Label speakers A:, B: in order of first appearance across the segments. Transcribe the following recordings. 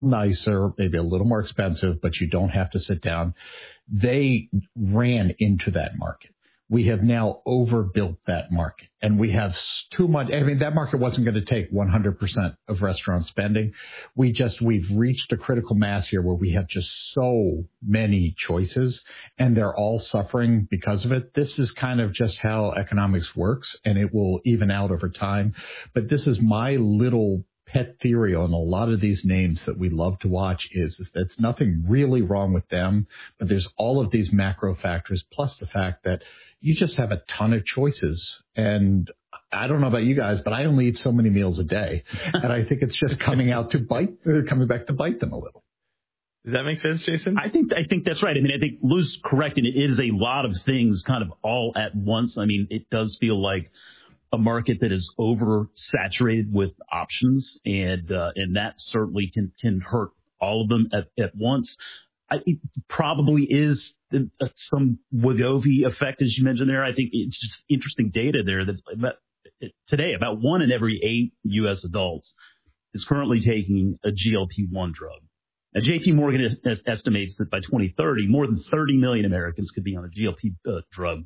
A: nicer, maybe a little more expensive, but you don't have to sit down. They ran into that market. We have now overbuilt that market, and we have too much. I mean, that market wasn't going to take 100% of restaurant spending. We've reached a critical mass here where we have just so many choices, and they're all suffering because of it. This is kind of just how economics works, and it will even out over time. But this is my little pet theory on a lot of these names that we love to watch is that's nothing really wrong with them, but there's all of these macro factors, plus the fact that you just have a ton of choices. And I don't know about you guys, but I only eat so many meals a day. And I think it's just coming back to bite them a little.
B: Does that make sense, Jason?
C: I think that's right. I mean, I think Lou's correct, and it is a lot of things kind of all at once. I mean, it does feel like a market that is oversaturated with options, and that certainly can hurt all of them at once. It probably is some Wegovy effect, as you mentioned there. I think it's just interesting data there that today about 1 in every 8 U.S. adults is currently taking a GLP-1 drug. Now, J.P. Morgan estimates that by 2030, more than 30 million Americans could be on a GLP drug,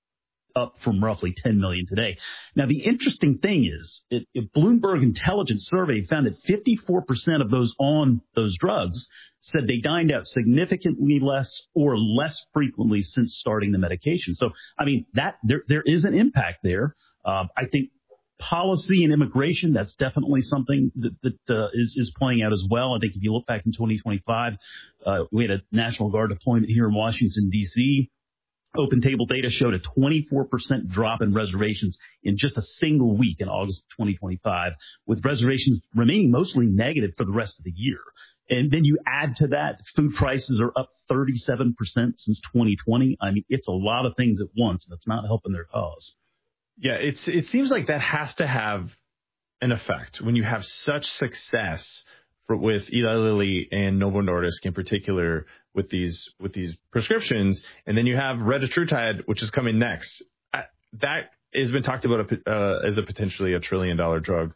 C: up from roughly 10 million today. Now, the interesting thing is, a Bloomberg Intelligence survey found that 54% of those on those drugs said they dined out significantly less or less frequently since starting the medication. So, I mean, that there is an impact there. I think policy and immigration, that's definitely something that is playing out as well. I think if you look back in 2025, we had a National Guard deployment here in Washington, D.C. Open Table data showed a 24% drop in reservations in just a single week in August of 2025, with reservations remaining mostly negative for the rest of the year. And then you add to that, food prices are up 37% since 2020. I mean, it's a lot of things at once, and it's not helping their cause.
B: Yeah, it seems like that has to have an effect when you have such success with Eli Lilly and Novo Nordisk in particular with these prescriptions, and then you have retatrutide, which is coming next. That has been talked about as a potentially $1 trillion drug.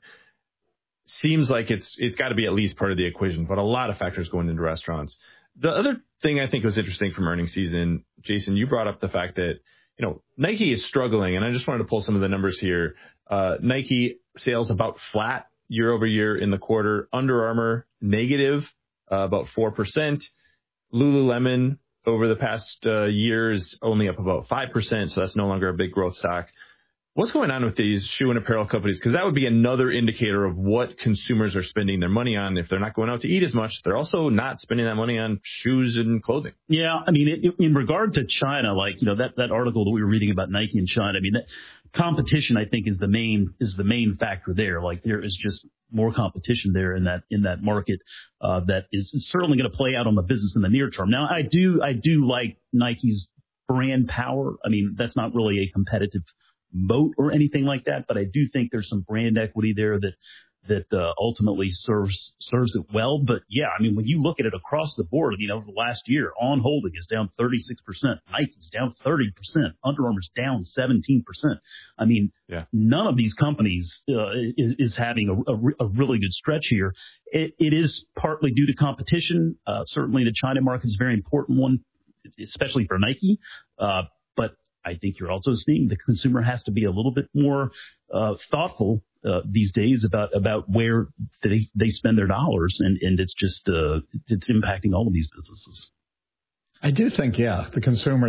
B: Seems like it's got to be at least part of the equation, but a lot of factors going into restaurants. The other thing I think was interesting from earnings season, Jason, you brought up the fact that Nike is struggling, and I just wanted to pull some of the numbers here. Nike sales about flat year over year in the quarter. Under Armour negative about 4%. Lululemon over the past year is only up about 5%, so that's no longer a big growth stock. What's going on with these shoe and apparel companies? Because that would be another indicator of what consumers are spending their money on. If they're not going out to eat as much, they're also not spending that money on shoes and clothing.
C: Yeah, I mean, in regard to China, like that article that we were reading about Nike in China. I mean, that competition, I think, is the main factor there. Like, there is just more competition there in that market that is certainly going to play out on the business in the near term. Now, I do like Nike's brand power. I mean, that's not really a competitive moat or anything like that, but I do think there's some brand equity there that ultimately serves it well. But yeah, I mean, when you look at it across the board, over the last year, On Holding is down 36%, Nike's down 30%, Under Armour's down 17%. I mean, None of these companies is having a really good stretch here. It is partly due to competition. Certainly, the China market is a very important one, especially for Nike. But I think you're also seeing the consumer has to be a little bit more thoughtful these days about where they spend their dollars, and it's just it's impacting all of these businesses.
A: I do think, the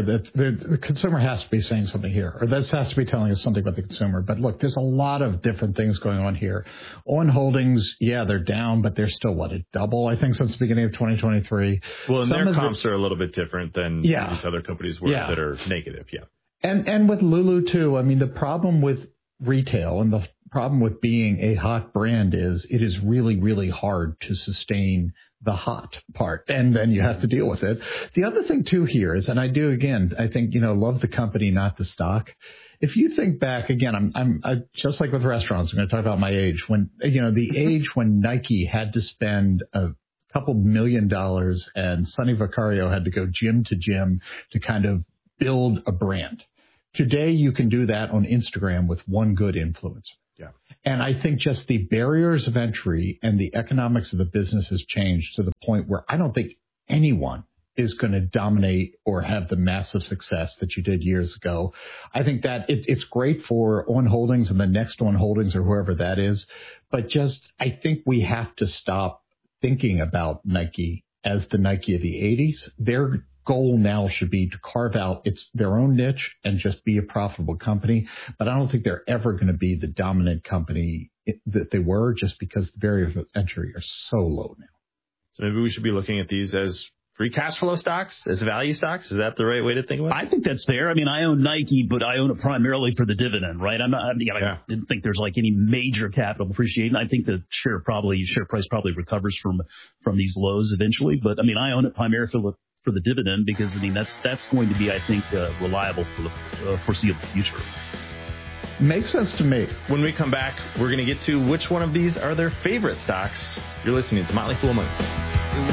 A: consumer has to be saying something here, or this has to be telling us something about the consumer. But look, there's a lot of different things going on here. On Holdings, they're down, but they're still a double, I think, since the beginning of 2023.
B: Well, and their comps are a little bit different than these other companies that are negative. Yeah.
A: And with Lulu too. I mean, the problem with retail and the problem with being a hot brand is it is really, really hard to sustain the hot part, and then you have to deal with it. The other thing too here is, and I think, love the company, not the stock. If you think back again, I'm just like with restaurants, I'm going to talk about my age when, the age when Nike had to spend a couple $1 million and Sonny Vaccaro had to go gym to gym to kind of build a brand. Today, you can do that on Instagram with one good influencer.
B: Yeah.
A: And I think just the barriers of entry and the economics of the business has changed to the point where I don't think anyone is going to dominate or have the massive success that you did years ago. I think that it's great for On Holdings and the next On Holdings or whoever that is. But just, I think we have to stop thinking about Nike as the Nike of the 80s. Their goal now should be to carve out their own niche and just be a profitable company. But I don't think they're ever going to be the dominant company that they were, just because the barriers of entry are so low now.
B: So maybe we should be looking at these as free cash flow stocks, as value stocks. Is that the right way to think about it?
C: I think that's fair. I mean, I own Nike, but I own it primarily for the dividend, right? I didn't think there's like any major capital appreciation. I think the share price probably recovers from these lows eventually. But I mean, I own it primarily for the dividend, because I mean that's going to be, I think, reliable for the foreseeable future.
A: Makes sense to me.
B: When we come back, we're going to get to which one of these are their favorite stocks. You're listening to Motley Fool Money.